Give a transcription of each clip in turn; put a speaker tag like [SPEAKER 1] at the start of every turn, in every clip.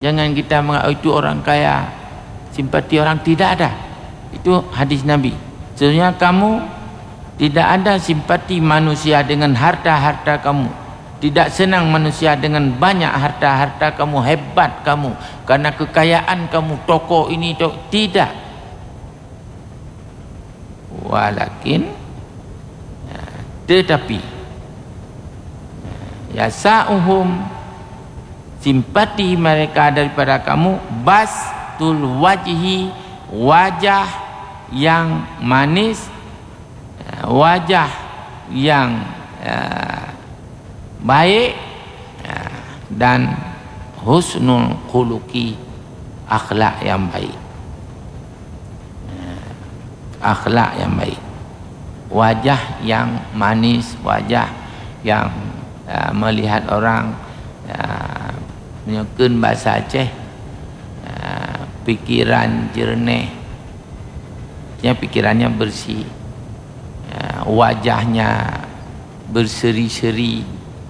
[SPEAKER 1] Jangan kita mengatakan itu orang kaya, simpati orang, tidak ada. Itu hadis Nabi. Sebenarnya kamu tidak ada simpati manusia dengan harta-harta kamu. Tidak senang manusia dengan banyak harta-harta kamu, hebat kamu, karena kekayaan kamu, toko ini, tidak. Walakin, tetapi, yasa'uhum, simpati mereka daripada kamu, bastul wajhi, wajah yang manis, wajah yang baik, dan husnul khuluqi, akhlak yang baik. Akhlak yang baik, wajah yang manis, wajah yang melihat orang menyukai bahasa Aceh, pikiran jernih, pikirannya bersih, wajahnya berseri-seri,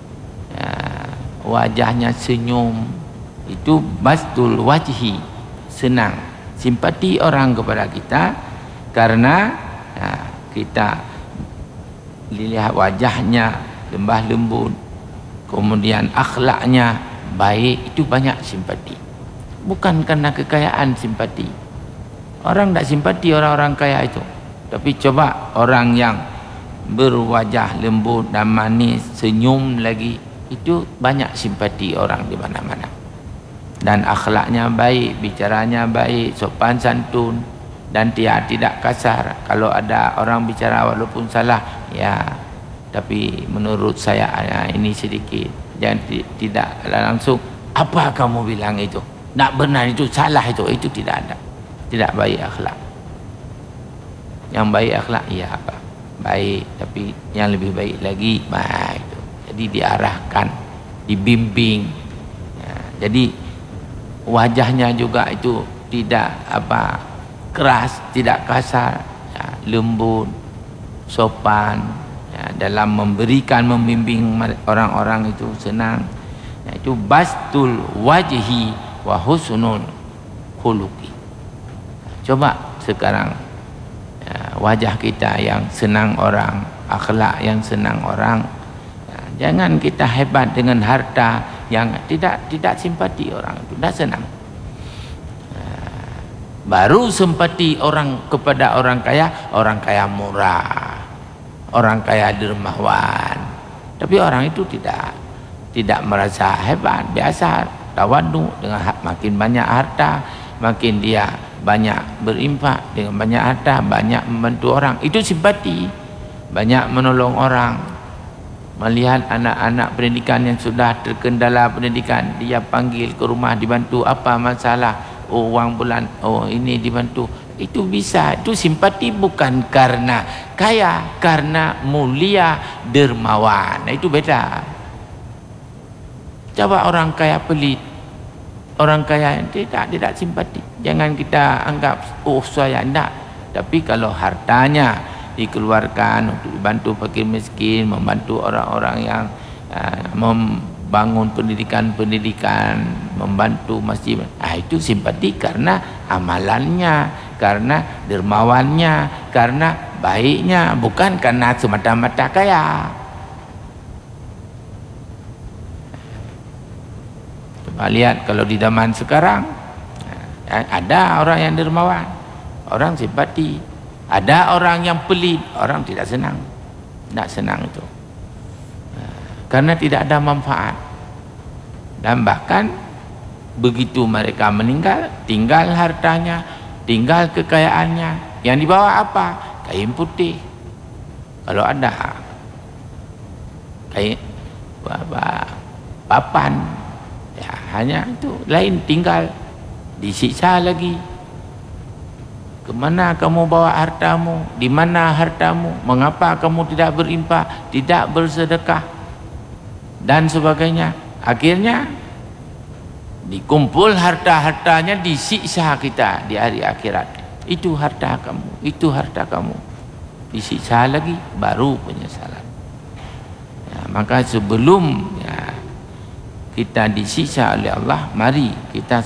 [SPEAKER 1] wajahnya senyum. Itu bastul wajhi, senang, simpati orang kepada kita karena kita lihat wajahnya lembah lembut, kemudian akhlaknya baik, itu banyak simpati. Bukan karena kekayaan simpati. Orang tak simpati orang-orang kaya itu. Tapi coba orang yang berwajah lembut dan manis, senyum lagi, itu banyak simpati orang di mana-mana. Dan akhlaknya baik, bicaranya baik, sopan santun, dan dia tidak kasar. Kalau ada orang bicara walaupun salah, ya, tapi menurut saya ini sedikit, jangan tidak langsung apa kamu bilang itu, nak benar itu salah, itu tidak ada, tidak baik akhlak. Yang baik akhlak, ya apa baik, tapi yang lebih baik lagi baik itu. Jadi diarahkan, dibimbing, ya, jadi wajahnya juga itu tidak keras, tidak kasar, ya, lembut, sopan, ya, dalam memberikan, membimbing orang-orang itu senang, ya, itu bastul wajhi wa husnul khuluqi. Coba sekarang, ya, wajah kita yang senang orang, akhlak yang senang orang, ya, jangan kita hebat dengan harta yang tidak simpati orang itu, tidak senang. Baru simpati orang kepada orang kaya murah, orang kaya dermawan. Tapi orang itu tidak merasa hebat, biasa, tawadu dengan makin banyak harta, makin dia banyak berinfak, dengan banyak harta banyak membantu orang, itu simpati. Banyak menolong orang, melihat anak-anak pendidikan yang sudah terkendala pendidikan, dia panggil ke rumah, dibantu, apa masalah, oh uang bulan, oh ini dibantu, itu bisa. Itu simpati bukan karena kaya, karena mulia, dermawan. Nah, itu beda. Coba orang kaya pelit, orang kaya yang tidak simpati, jangan kita anggap oh saya tidak. Tapi kalau hartanya dikeluarkan untuk dibantu fakir miskin, membantu orang-orang yang membangun pendidikan, membantu masjid, itu simpati karena amalannya, karena dermawannya, karena baiknya, bukan karena semata-mata kaya. Coba lihat kalau di zaman sekarang, ada orang yang dermawan, orang simpati. Ada orang yang pelit, orang tidak senang. Tidak senang itu. Karena tidak ada manfaat. Dan bahkan begitu mereka meninggal, tinggal hartanya, tinggal kekayaannya. Yang dibawa apa? Kain putih. Kalau ada kain papan, ya hanya itu, lain tinggal disiksa lagi. Kemana kamu bawa hartamu? Di mana hartamu? Mengapa kamu tidak berinfak, tidak bersedekah, dan sebagainya? Akhirnya dikumpul harta-hartanya, disiksa kita di hari akhirat. Itu harta kamu, itu harta kamu. Disiksa lagi, baru penyesalan. Ya, maka sebelum kita disiksa oleh Allah, mari kita